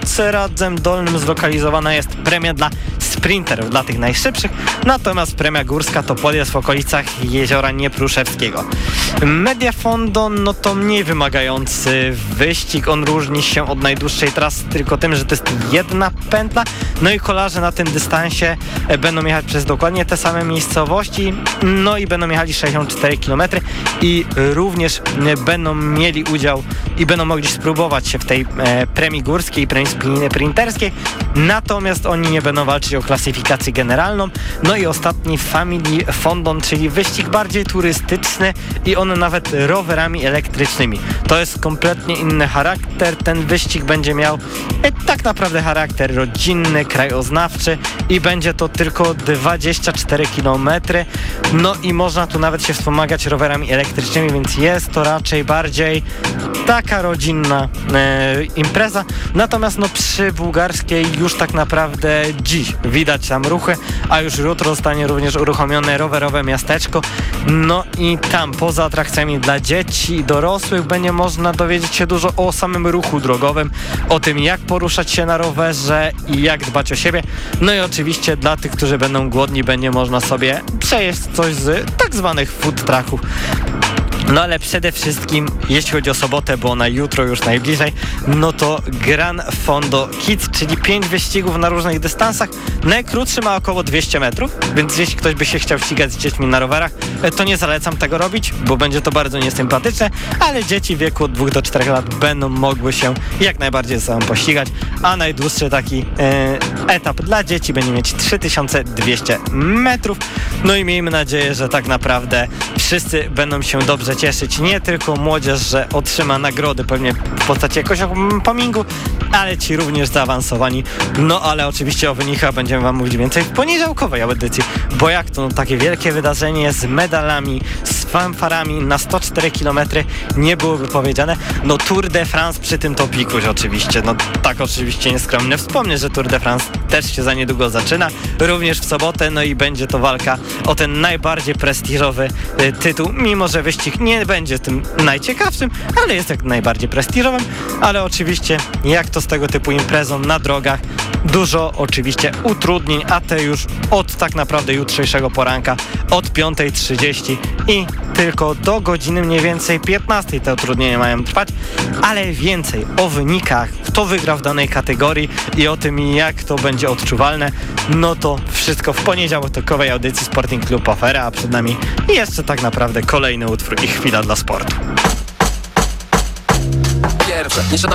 pod Radzem Dolnym zlokalizowana jest premia dla sprinterów, dla tych najszybszych, natomiast premia górska to podjazd w okolicach jeziora Niepruszewskiego. Mediafondo no to mniej wymagający wyścig, on różni się od najdłuższej trasy tylko tym, że to jest jedna pętla, no i kolarze na tym dystansie będą jechać przez dokładnie te same miejscowości, no i będą jechali 64 km i również będą mieli udział i będą mogli spróbować się w tej premii górskiej i premii sprinterskiej, natomiast oni nie będą walczyć o klasyfikację generalną. No i ostatni Family Fondon, czyli wyścig bardziej turystyczny i on nawet rowerami elektrycznymi. To jest kompletnie inny charakter. Ten wyścig będzie miał tak naprawdę charakter rodzinny, krajoznawczy i będzie to tylko 24 km. No i można tu nawet się wspomagać rowerami elektrycznymi, więc jest to raczej bardziej taka rodzinna impreza. Natomiast no przy bułgarskiej już tak naprawdę dziś widać tam ruchy, a już jutro zostanie również uruchomione rowerowe miasteczko. No i tam poza atrakcjami dla dzieci i dorosłych będzie można dowiedzieć się dużo o samym ruchu drogowym, o tym jak poruszać się na rowerze i jak dbać o siebie. No i oczywiście dla tych, którzy będą głodni, będzie można sobie przejeść coś z tak zwanych food trucków. No ale przede wszystkim, jeśli chodzi o sobotę, bo ona jutro już najbliżej, no to Gran Fondo Kids, czyli 5 wyścigów na różnych dystansach. Najkrótszy ma około 200 metrów, więc jeśli ktoś by się chciał ścigać z dziećmi na rowerach, to nie zalecam tego robić, bo będzie to bardzo niesympatyczne, ale dzieci w wieku od 2 do 4 lat będą mogły się jak najbardziej ze sobą pościgać, a najdłuższy taki etap dla dzieci będzie mieć 3200 metrów. No i miejmy nadzieję, że tak naprawdę wszyscy będą się dobrze cieszyć, nie tylko młodzież, że otrzyma nagrody pewnie w postaci jakiegoś pomingu, ale ci również zaawansowani. No ale oczywiście o wynikach będziemy wam mówić więcej w poniedziałkowej audycji, bo jak to takie wielkie wydarzenie z medalami, z fanfarami na 104 km nie byłoby powiedziane. No Tour de France przy tym topikuś oczywiście, no tak oczywiście nieskromnie wspomnę, że Tour de France też się za niedługo zaczyna, również w sobotę, no i będzie to walka o ten najbardziej prestiżowy tytuł, mimo że wyścig nie będzie tym najciekawszym, ale jest jak najbardziej prestiżowym, ale oczywiście jak to z tego typu imprezą na drogach, dużo oczywiście utrudnień, a te już od tak naprawdę jutrzejszego poranka, od 5:30 i tylko do godziny mniej więcej 15 te utrudnienia mają trwać, ale więcej o wynikach, kto wygra w danej kategorii i o tym jak to będzie odczuwalne, no to wszystko w poniedziałkowej audycji Sporting Club Afera, a przed nami jeszcze tak naprawdę kolejny utwór i chwila dla sportu. Pierwsze, nie szedł